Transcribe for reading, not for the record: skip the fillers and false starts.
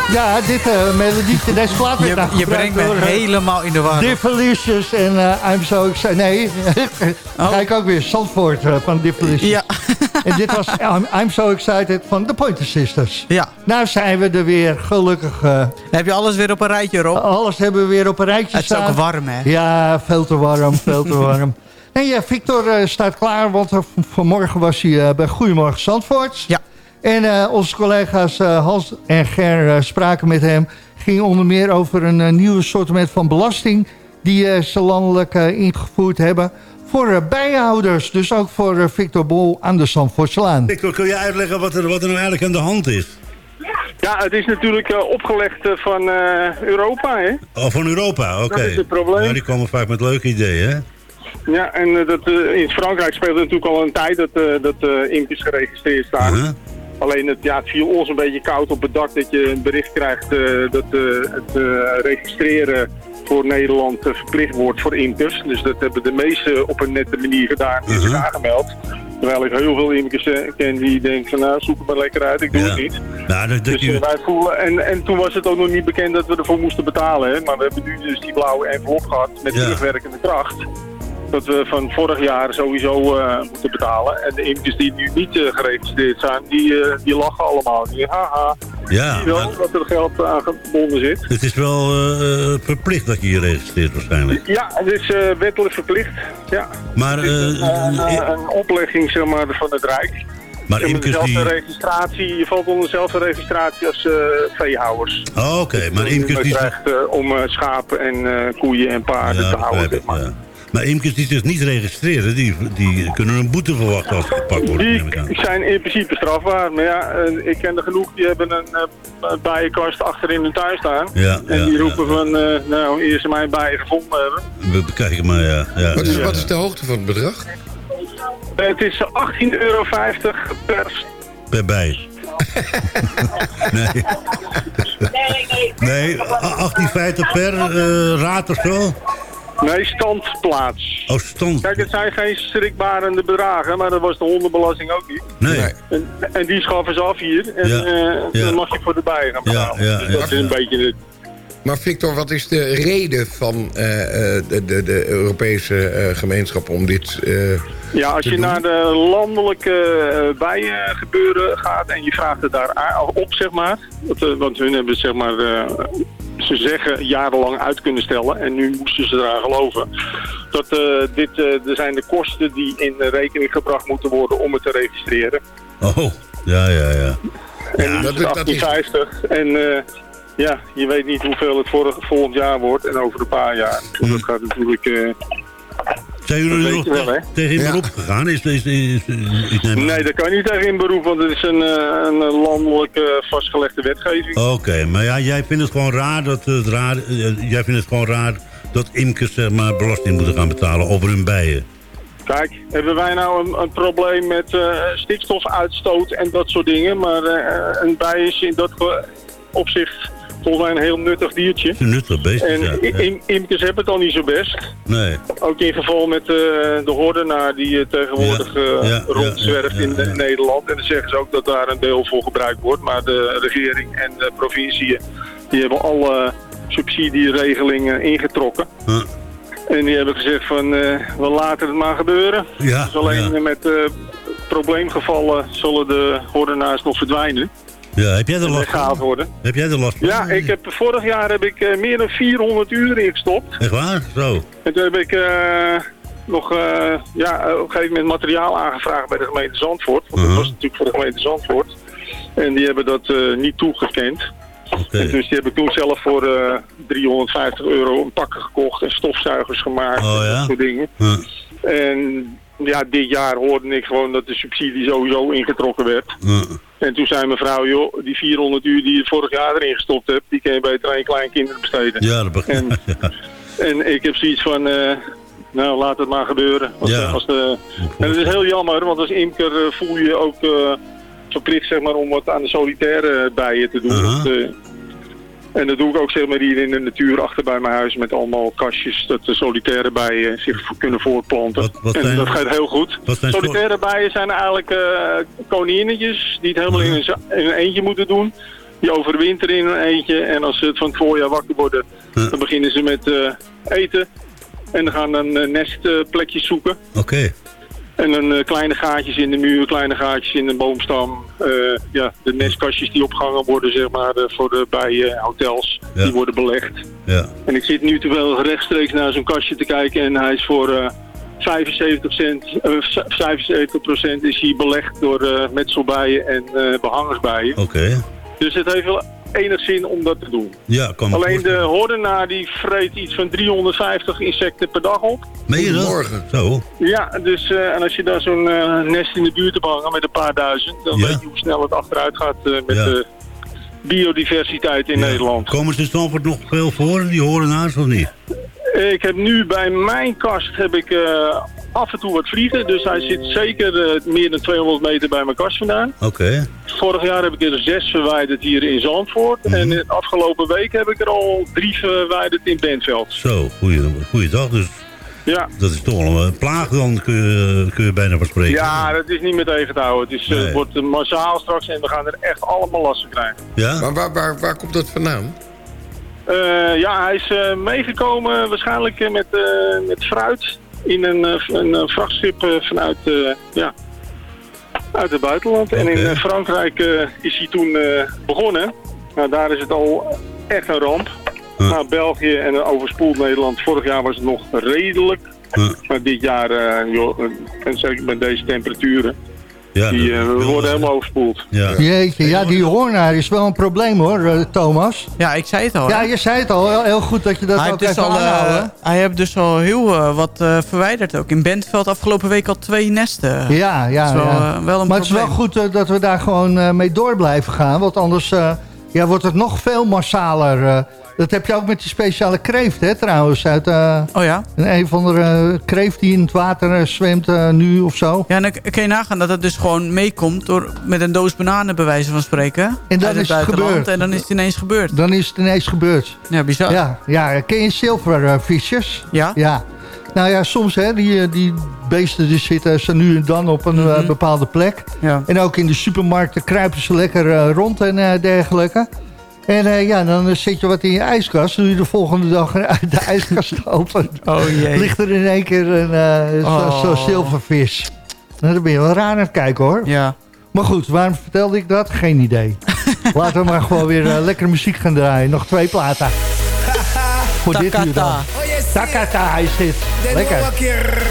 Ja, dit melodietje, deze plaat werd Je brengt me helemaal in de war. Diffelicious en I'm So Excited. Nee, kijk ook weer, Zandvoort van Diffelicious. Ja. En dit was I'm So Excited van de Pointer Sisters. Ja. Nou zijn we er weer, gelukkig. Heb je alles weer op een rijtje, Rob? Alles hebben we weer op een rijtje staan. Het is ook warm, hè? Ja, veel te warm, veel te warm. En Victor staat klaar, want vanmorgen was hij bij Goedemorgen Zandvoort. Ja. En onze collega's Hans en Ger spraken met hem. Ging onder meer over een nieuwe soortement van belasting die ze landelijk ingevoerd hebben voor bijenhouders. Dus ook voor Victor Bol aan de Zandvoortslaan. Victor, kun je uitleggen wat er nou eigenlijk aan de hand is? Ja, het is natuurlijk opgelegd van Europa, hè? Oh, van Europa, oké. Dat is het probleem. Ja, die komen vaak met leuke ideeën, hè? Ja, en in Frankrijk speelt het natuurlijk al een tijd dat imkers geregistreerd staan. Uh-huh. Alleen het viel ons een beetje koud op het dak dat je een bericht krijgt dat het registreren voor Nederland verplicht wordt voor imkers. Dus dat hebben de meesten op een nette manier gedaan en zich aangemeld. Terwijl ik heel veel imkers ken die denken van nou, zoek het maar lekker uit, ik doe het niet. Nou, dus wij voelen, en toen was het ook nog niet bekend dat we ervoor moesten betalen. Hè? Maar we hebben nu dus die blauwe envelop gehad met terugwerkende kracht. Dat we van vorig jaar sowieso moeten betalen. En de imkers die nu niet geregistreerd zijn, die lachen allemaal. Haha, ja, zie je wel dat er geld aan gebonden zit. Het is wel verplicht dat je je registreert waarschijnlijk. Ja, het is wettelijk verplicht. Ja. Maar een oplegging zeg maar, van het Rijk. Maar imkers die... Je valt onder dezelfde registratie als veehouders. Oh, oké. Maar imkers die... Je krijgt om schapen en koeien en paarden te houden. Zeg maar. Ja. Maar imkers die zich niet registreren, die kunnen een boete verwachten als ze gepakt worden. Die zijn in principe strafbaar. Maar ja, ik ken er genoeg, die hebben een bijenkast achter in hun tuin staan. Ja, en die roepen van, nou, eerst ze mijn bijen gevonden hebben. We bekijken maar, ja. Wat is de hoogte van het bedrag? Het is €18,50 per bij. Nee, 18,50 per raad of zo? Nee, standplaats. Oh, stand. Kijk, het zijn geen schrikbarende bedragen, maar dat was de hondenbelasting ook niet. Nee. En die schaffen ze af hier. En dan mag je voor de bijen gaan betalen. Dus dat is een beetje het. Maar Victor, wat is de reden van de Europese gemeenschap om dit ja, als je naar de landelijke bijengebeuren gaat en je vraagt het daar op, zeg maar. Want hun hebben zeg maar... ze zeggen jarenlang uit kunnen stellen en nu moesten ze eraan geloven. Dat er zijn de kosten die in rekening gebracht moeten worden om het te registreren. Oh, ja. En dat is 1850 en ja, je weet niet hoeveel het volgend jaar wordt en over een paar jaar. Dat gaat natuurlijk... Zijn jullie nog tegen in beroep gegaan? Nee, dat kan niet tegen in beroep, want het is een landelijk vastgelegde wetgeving. Oké, maar ja, jij vindt het gewoon raar dat imkers zeg maar, belasting moeten gaan betalen over hun bijen. Kijk, hebben wij nou een probleem met stikstofuitstoot en dat soort dingen, maar een bij is in dat opzicht volgens mij een heel nuttig diertje. Een nuttig beest, en imkers hebben het al niet zo best. Nee. Ook in geval met de hordenaar die tegenwoordig rondzwerft in Nederland. En dan zeggen ze ook dat daar een deel voor gebruikt wordt. Maar de regering en de provinciën die hebben alle subsidieregelingen ingetrokken. En die hebben gezegd van we laten het maar gebeuren. Ja, dus alleen met probleemgevallen zullen de hordenaars nog verdwijnen. Ja, heb jij er last van? Heb jij er last van? Ja, vorig jaar heb ik meer dan 400 uur ingestopt. Echt waar? Zo. En toen heb ik nog op een gegeven moment materiaal aangevraagd bij de gemeente Zandvoort. Want dat was natuurlijk voor de gemeente Zandvoort. En die hebben dat niet toegekend. Okay. En dus die heb ik toen zelf voor €350 een pakken gekocht en stofzuigers gemaakt en dat soort dingen. En ja, dit jaar hoorde ik gewoon dat de subsidie sowieso ingetrokken werd. En toen zei mijn vrouw, joh, die 400 uur die je vorig jaar erin gestopt hebt, die kun je beter aan je kleinkinderen besteden. Ja, dat begrijp ik. En ik heb zoiets van, nou, laat het maar gebeuren. En het is heel jammer, want als imker voel je ook verplicht zeg maar, om wat aan de solitaire bijen te doen. En dat doe ik ook zeg maar, hier in de natuur achter bij mijn huis met allemaal kastjes dat de solitaire bijen zich kunnen voortplanten. En dat gaat heel goed. Solitaire bijen zijn eigenlijk koninginnetjes die het helemaal in een eentje moeten doen. Die overwinteren in een eentje. En als ze van het voorjaar wakker worden, dan beginnen ze met eten. En dan gaan dan nestplekjes zoeken. Oké. En dan kleine gaatjes in de muur, kleine gaatjes in de boomstam. De nestkastjes die opgehangen worden, zeg maar, voor de bijenhotels, die worden belegd. Ja. En ik zit nu terwijl rechtstreeks naar zo'n kastje te kijken en hij is voor 75% is hij belegd door metselbijen en behangersbijen. Oké. Dus het heeft wel enig zin om dat te doen. Ja, kan alleen de hoordenaar die vreet iets van 350 insecten per dag op. Meen je dat? Morgen. Zo. Ja, dus en als je daar zo'n nest in de buurt hebt hangen met een paar duizend, dan weet je hoe snel het achteruit gaat met de biodiversiteit in Nederland. Komen ze in Zandvoort nog veel voor, die hoordenaars of niet? Ik heb nu bij mijn kast af en toe wat vliegen. Dus hij zit zeker meer dan 200 meter bij mijn kast vandaan. Oké. Vorig jaar heb ik er 6 verwijderd hier in Zandvoort. En de afgelopen week heb ik er al 3 verwijderd in Bentveld. Zo, goeie dag. Dus ja. Dat is toch wel een plaag dan, kun je bijna van spreken. Ja, dat is niet meer tegen te houden. Het wordt massaal straks en we gaan er echt allemaal last van krijgen. Ja? Maar waar komt dat vandaan? Hij is meegekomen waarschijnlijk met fruit in een vrachtschip vanuit uit het buitenland. Okay. En in Frankrijk is hij toen begonnen. Nou, daar is het al echt een ramp. Nou, België en overspoeld Nederland. Vorig jaar was het nog redelijk. Maar dit jaar, en zeker met deze temperaturen, die worden helemaal overspoeld. Ja. Jeetje, die hoornaar is wel een probleem hoor, Thomas. Ja, ik zei het al. Ja, je zei het al. Heel goed dat je dat ook even aanhouden. Hij heeft dus al heel wat verwijderd ook. In Bentveld afgelopen week al 2 nesten. Ja. Wel een maar probleem. het is wel goed dat we daar gewoon mee door blijven gaan. Want anders wordt het nog veel massaler. Dat heb je ook met die speciale kreeft, hè, trouwens. Uit een of andere kreeft die in het water zwemt nu of zo. Ja, en dan kun je nagaan dat het dus gewoon meekomt met een doos bananen, bij wijze van spreken. En dan is het gebeurd. En dan is het ineens gebeurd. Ja, bizar. Ja, ken je zilvervisjes? Ja. Nou ja, soms hè, die beesten die zitten ze nu en dan op een bepaalde plek. Ja. En ook in de supermarkten kruipen ze lekker rond en dergelijke. En dan zet je wat in je ijskast. Dan doe je de volgende dag uit de ijskast open. Oh jee. Ligt er in één keer zo'n zilvervis. Nou, dan ben je wel raar aan het kijken hoor. Ja. Maar goed, waarom vertelde ik dat? Geen idee. Laten we maar gewoon weer lekker muziek gaan draaien. Nog 2 platen. Voor dit uur dan. Takata is dit. Lekker.